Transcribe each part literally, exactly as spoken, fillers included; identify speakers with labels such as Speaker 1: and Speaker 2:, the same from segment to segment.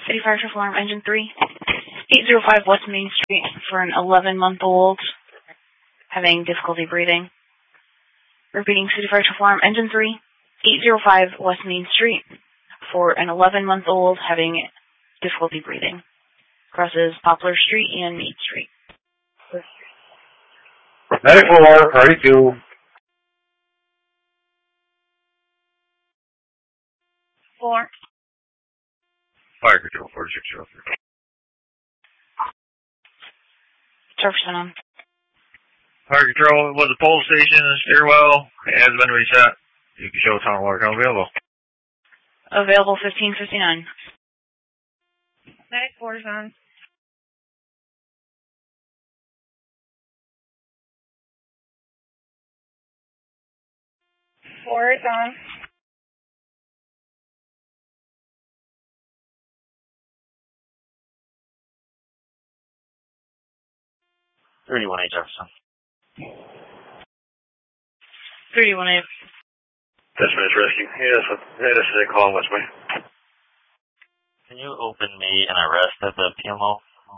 Speaker 1: City Fire Truck Alarm Engine three, eight oh five West Main Street for an eleven-month-old having difficulty breathing. Repeating, City Fire Truck Alarm Engine three, eight oh five West Main Street for an eleven-month-old having difficulty breathing. Crosses Poplar Street and Meade Street.
Speaker 2: Medic four, ready to.
Speaker 1: Four.
Speaker 3: Fire Control, forty-six oh three.
Speaker 1: Jefferson on.
Speaker 3: Fire Control, was the pole station in the stairwell has been reset. You can show tunnel water come available.
Speaker 1: Available fifteen fifty-nine.
Speaker 4: Medic four is on. Four is on.
Speaker 3: thirty-one A Jefferson.
Speaker 1: thirty-one A.
Speaker 3: This minute rescue. Yes, yeah, this is a call West Main.
Speaker 5: Can you open me an arrest at the P M O?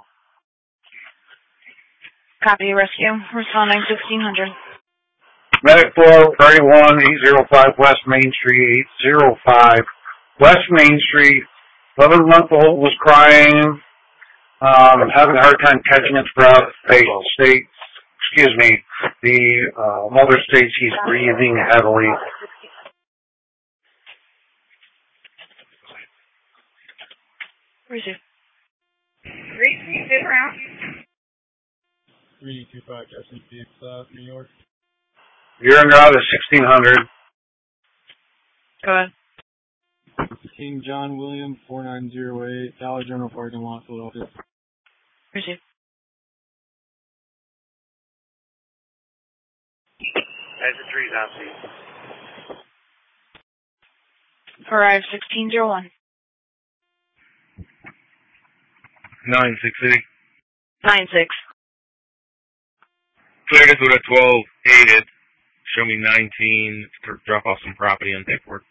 Speaker 1: Copy, rescue. Responding sixteen hundred.
Speaker 2: Medic four, thirty-one, eight oh five West Main Street, eight oh five West Main Street. eleven-month-old was crying, um, having a hard time catching its breath. They state, excuse me, the uh, mother states he's breathing heavily.
Speaker 1: Receive.
Speaker 4: Receive round.
Speaker 6: three two five S and P, South New York.
Speaker 2: You're en route at sixteen hundred.
Speaker 1: Go ahead.
Speaker 6: King John William, four nine zero eight, Dollar General parking lot, Philadelphia.
Speaker 1: Receive.
Speaker 3: Exit three's on, please.
Speaker 1: Arrive sixteen oh one.
Speaker 3: nine six City.
Speaker 1: nine six.
Speaker 3: Clear this with a twelve, eight. Show me nineteen to drop off some property on paperwork.